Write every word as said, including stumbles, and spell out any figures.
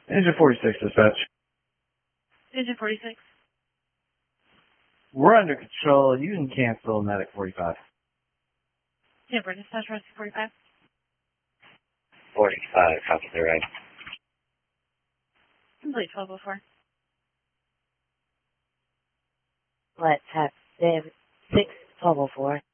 Engine forty-six, dispatch. Engine forty-six. We're under control. You can cancel Medic forty-five. Tamper, dispatch rescue forty-five. forty-five, copy the right. Complete twelve oh four. Let's have six twelve oh four.